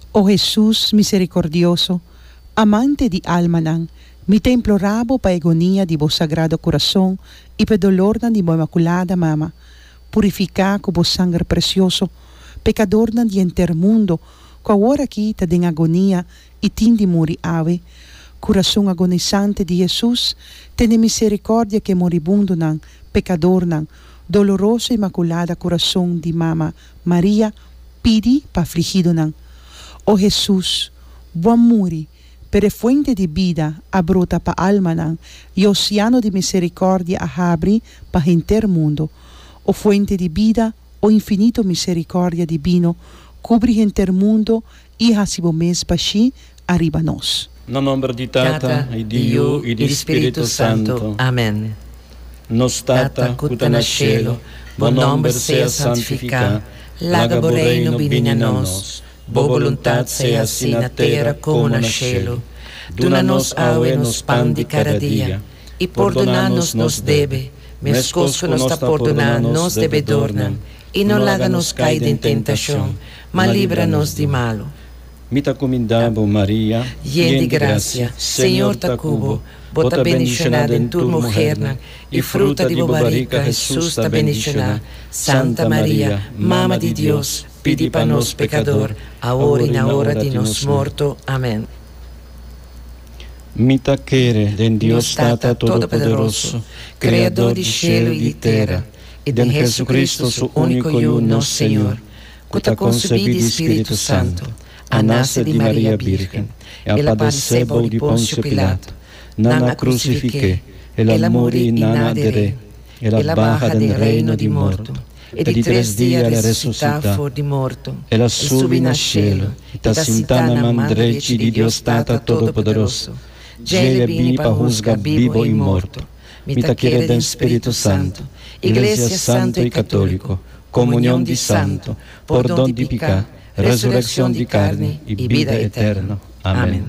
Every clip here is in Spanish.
Oh Jesús misericordioso, amante di alma nan, mi te implorabo pa agonia di vos sagrado corazón y pe dolor nan di mo imaculada mama, purifica con vos sangue precioso, pecador nan di enter mundo, qua ora quita den agonia y tindi muri ave, corazón agonizante di Jesús, tene misericordia que moribundo nan, pecador nan, doloroso imaculada corazón di mama María, pidi pa afligido nan. Oh Jesús, buen muri, per fuente di vida abrota pa alma nan, y océano de misericordia abri pa enter mundo. Oh fuente di vida, oh infinito misericordia divino, cubri enter mundo y hasibo mes pa shi arriba nos. No nombre di Tata, e di Io, e di Spirito Santo. Amen. Nos Tata, cuta na cielo, bon nombre sea santificado, laga bo reino bini na nos, bo voluntad sea assim na terra como na cielo. Dona-nos aue nos pan de cada dia, e perdona-nos nos debe, mescos que nos perdonar nos devedornan, e não laga-nos cair em tentação, mas livra-nos de malo. Mita comindabo Maria, llena de gracia, Senhor ta cubo, bota bendicionada em tu mujer, e fruta de bobarica Jesus ta bendicionada. Santa Maria, Mama de Deus, pidi para nós pecador, agora e na hora de nos morto. Amém. Mita quere den Dios Tata Todo-Poderoso, Criador de cielo e de terra, e de Jesucristo su único e uno Senhor, que ta concebido de Espírito Santo, a nasce de Maria Virgem, ela padeceu de Pôncio Pilato, nana crucifique, ela morre e nana adere, ela barra del reino de morto, e de 3 dias ela ressuscita de morto, ela sube na cielo, e ta senta na mão direita de Deus Tata Todo-Poderoso, ele vini para juzgar vivo e morto, mita quere del Espírito Santo, Igreja Santo e Católico, comunhão de santo, perdão de pecado, resurrección de carne y vida eterna. Amén.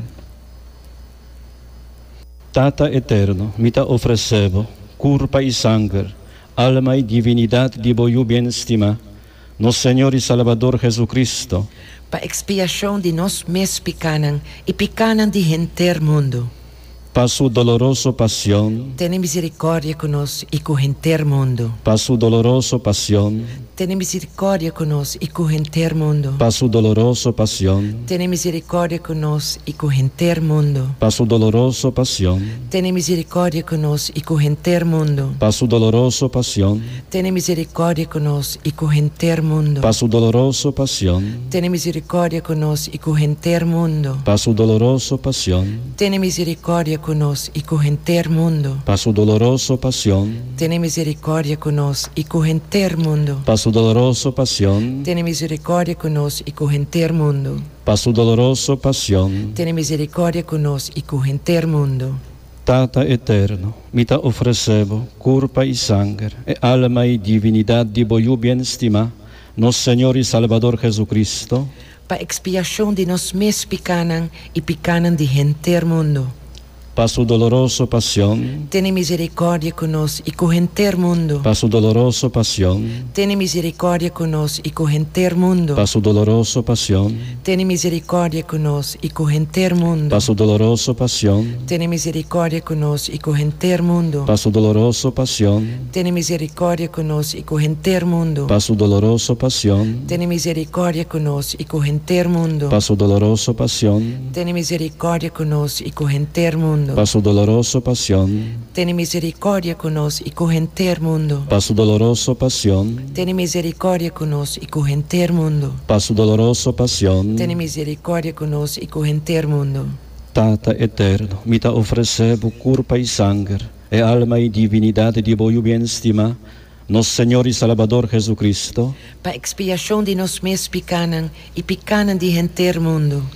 Tata eterno, mita ofrecebo, curpa y sangre, alma y divinidad de voyu bien estima, nos Señor y Salvador Jesucristo, pa expiación de nos mes picanan y picanan de enter mundo. Pa su doloroso pasión, ten misericordia con nos y con enter mundo. Pa su doloroso pasión, ten misericordia con nos y con enter mundo. Pa su doloroso pasión, ten misericordia con nos y con enter mundo. Pa su doloroso pasión, ten misericordia con nos y con enter mundo. Pa su doloroso pasión, ten misericordia con nos y con enter mundo. Pa su doloroso pasión, ten misericordia con nos y con enter mundo. Pa su doloroso pasión, ten misericordia con nos y con enter mundo. Pa su doloroso pasión, ten misericordia con nos y con enter mundo. Pa su doloroso pasión, ten misericordia con nos y con enter mundo. Pa su doloroso pasión, ten misericordia con nos y con enter mundo. Tata eterno, mita ofrecebo, curpa y sangre, e alma y divinidad de voyu bien estima, nos Señor y Salvador Jesucristo, pa expiación de nos mes picanan y picanan de enter mundo. Pa su doloroso pasión, ten misericordia con nos y con enter mundo. Pa su doloroso pasión, ten misericordia con nos y con enter mundo. Pa su doloroso pasión, ten misericordia con nos y con enter mundo. Pa su doloroso pasión, ten misericordia con nos y con enter mundo. Pa su doloroso pasión, ten misericordia con nos y con enter mundo. Pa su doloroso pasión, ten misericordia con nos y con enter mundo. Pa su doloroso pasión, ten misericordia con nos y con enter mundo. Pa su doloroso pasión, ten misericordia con nos y con enter mundo. Pa su doloroso pasión, ten misericordia con nos y con enter mundo. Pa su doloroso pasión, ten misericordia con nos y con enter mundo. Tata eterno, mita ofrecebo curpa y sangre, e alma y divinidad de voyu bien estima, nos Señor y Salvador Jesucristo, pa expiación de nos mes picanan y picanan de enter mundo.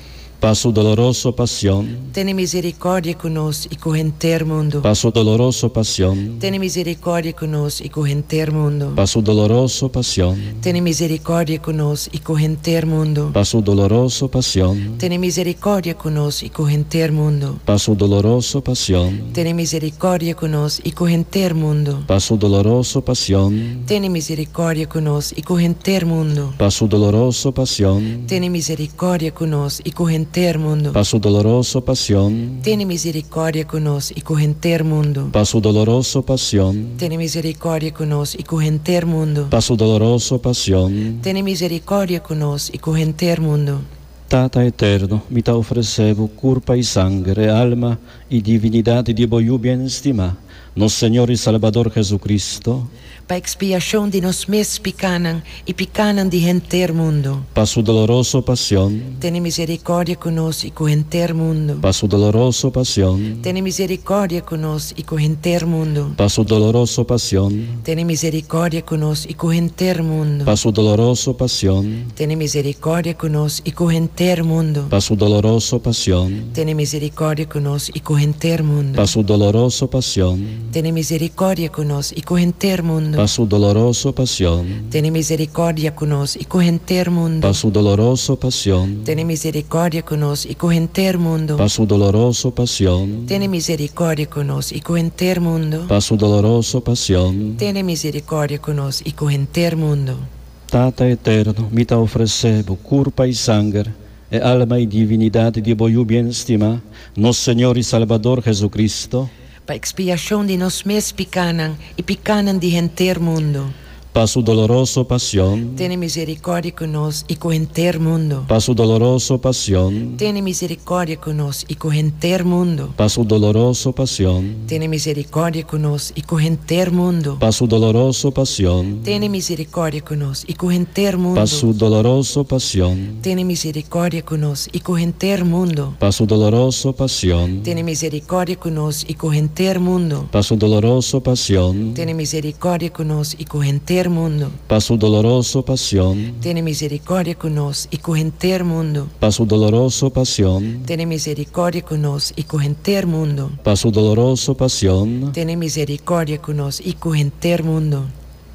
para su dolorosa pasión, Tiene misericordia con nos y con entero mundo. para su dolorosa pasión, Tiene misericordia con nos y con entero mundo. para su dolorosa pasión, Tiene misericordia con nos y con entero mundo. para su dolorosa pasión, Tiene misericordia con nos y con entero mundo. para su dolorosa pasión, Tiene misericordia con nos y con entero mundo. para su dolorosa pasión, Tiene misericordia con nos y con entero mundo. para su dolorosa pasión, Tiene misericordia con nos y con entero mundo. para su dolorosa pasión, Tiene misericordia con nos y con entero mundo. para su dolorosa pasión, Tiene misericordia con nos y con entero mundo. para su dolorosa pasión. Tiene misericordia con nos y con entero mundo. Tata eterno, mi te ofrecebo curpa y sangre, alma y divinidad de voyu bien estima, nos Señor y Salvador Jesucristo, Pa expiación de nos mes picanan y picanan de entero mundo. para su dolorosa pasión, Tiene misericordia con nos y con entero mundo. para su dolorosa pasión, Tiene misericordia con nos y con entero mundo. para su dolorosa pasión, Tiene misericordia con nos y con entero mundo. para su dolorosa pasión, Tiene misericordia con nos y con entero mundo. para su dolorosa pasión, Tiene misericordia con nos y con entero mundo. para su dolorosa pasión, Tiene misericordia con nos y con entero mundo. para su dolorosa pasión, Tiene misericordia con nos y con entero mundo. para su dolorosa pasión, Tiene misericordia con nos y con entero mundo. para su dolorosa pasión, Tiene misericordia con nos y con entero mundo. para su dolorosa pasión. Tiene misericordia con nos y con entero mundo. Tata eterno, mi te ofrecebo curpa y sangre, e alma y divinidad de voyu bien estima, nos Señor y Salvador Jesucristo, Pa expiación de nos mes picanan y picanan de entero mundo. para su dolorosa pasión, Tiene misericordia con nos y con entero mundo. para su dolorosa pasión, Tiene misericordia con nos y con entero mundo. para su dolorosa pasión, Tiene misericordia con nos y con entero mundo. para su dolorosa pasión, Tiene misericordia con nos y con entero mundo. para su dolorosa pasión, Tiene misericordia con nos y con entero mundo. para su dolorosa pasión, Tiene misericordia con nos y con entero mundo. para su dolorosa pasión, Tiene misericordia con nos y con entero mundo. para su dolorosa pasión, Tiene misericordia con nos y con entero mundo. para su dolorosa pasión, Tiene misericordia con nos y con entero mundo. para su dolorosa pasión. Tiene misericordia con nos y con entero mundo.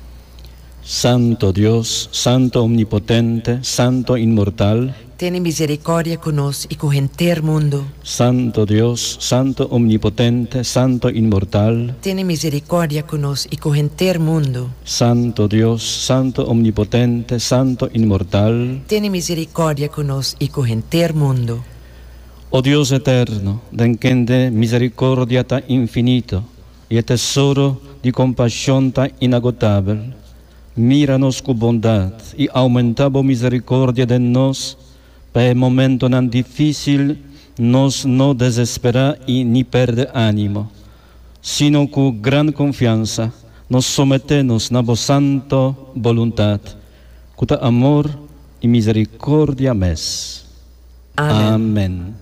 Santo Dios, Santo Omnipotente, Santo Inmortal, Tiene misericordia con nos y con entero mundo. Santo Dios, Santo Omnipotente, Santo Inmortal, Tiene misericordia con nos y con entero mundo. Santo Dios, Santo Omnipotente, Santo Inmortal. Tiene misericordia con nos y con entero mundo. Oh Dios eterno, den quien de misericordia tan infinito y el tesoro de compasión tan inagotable, míranos con bondad y aumentamos misericordia de nos, para el momento tan difícil nos no desespera y ni perde ánimo, sino con gran confianza nos sometemos a vos santo voluntad, con amor y misericordia mes. Amén. Amén.